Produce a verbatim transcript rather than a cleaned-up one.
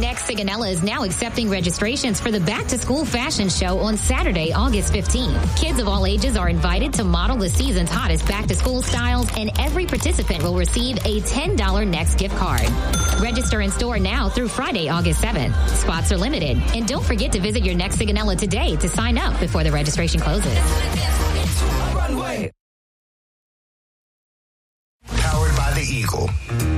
Next Sigonella is now accepting registrations for the back-to-school fashion show on Saturday, August fifteenth. Kids of all ages are invited to model the season's hottest back-to-school styles, and every participant will receive a ten dollars Next gift card. Register in store now through Friday, August seventh. Spots are limited, and don't forget to visit your Next Sigonella today to sign up before the registration closes. Powered by the Eagle.